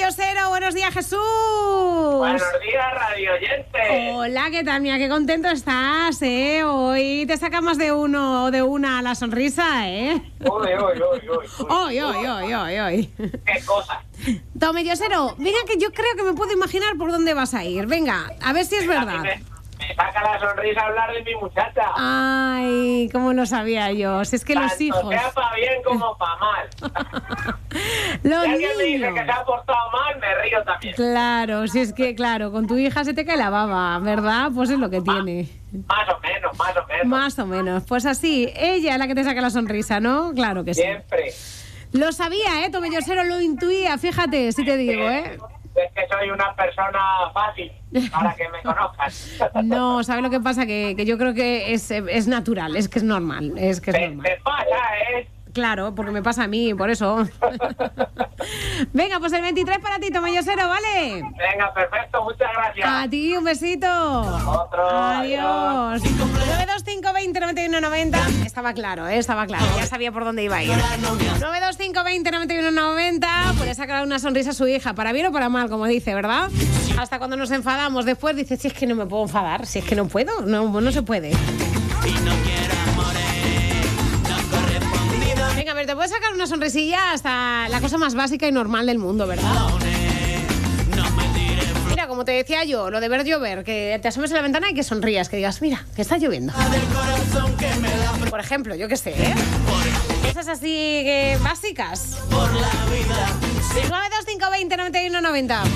Tomelloso. Buenos días, Jesús. Buenos días, radio oyente. Hola, ¿qué tal? Mira, qué contento estás, ¿eh? Hoy te saca más de uno o de una la sonrisa, ¿eh? Hoy. Qué cosa. Tomelloso, venga, que yo creo que me puedo imaginar por dónde vas a ir. Venga, a ver si es verdad. Me saca la sonrisa hablar de mi muchacha. Ay, cómo lo sabía yo. Si es que tanto los hijos... sea para bien como para mal. Los Si alguien me dice niños... que se ha portado mal, me río también. Claro, si es que, claro, con tu hija se te cae la baba, ¿verdad? Pues es lo que tiene. Más o menos. Más o menos. Pues así, ella es la que te saca la sonrisa, ¿no? Claro que sí. Siempre. Lo sabía, Tomelloso, lo intuía, fíjate, si te digo, ¿eh? Es que soy una persona fácil para que me conozcas. No, ¿sabes lo que pasa? Que yo creo que es natural, es que es normal, es que es normal. Me pasa, ¿eh? Claro, porque me pasa a mí, por eso. Venga, pues el 23 para ti, Tomelloso, ¿vale? Venga, perfecto, muchas gracias. A ti, un besito. Otro. Adiós. 925209190. Estaba claro, ya sabía por dónde iba a ir. 925209190. Puede sacar una sonrisa a su hija, para bien o para mal, como dice, ¿verdad? Hasta cuando nos enfadamos, después dice, si es que no me puedo enfadar, si es que no puedo, no se puede. Venga, a ver, te puedes sacar una sonrisilla hasta la cosa más básica y normal del mundo, ¿verdad? Mira, como te decía yo, lo de ver llover, que te asomes a la ventana y que sonrías, que digas, mira, que está lloviendo. Por ejemplo, yo qué sé, ¿eh? Cosas así que básicas. 925209190.